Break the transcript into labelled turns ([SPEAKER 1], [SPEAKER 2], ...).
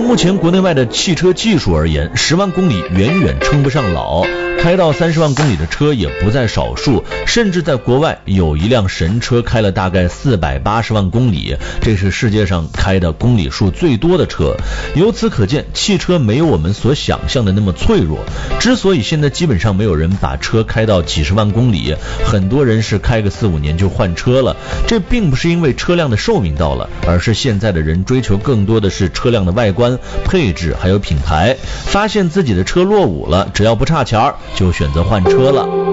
[SPEAKER 1] 目前国内外的汽车技术而言，10万公里远远称不上老，开到30万公里的车也不在少数，甚至在国外有一辆神车开了大概480万公里，这是世界上开的公里数最多的车。由此可见，汽车没有我们所想象的那么脆弱。之所以现在基本上没有人把车开到几十万公里，很多人是开个4-5年就换车了，这并不是因为车辆的寿命到了，而是现在的人追求更多的是车辆的外观、配置还有品牌，发现自己的车落伍了，只要不差钱就选择换车了。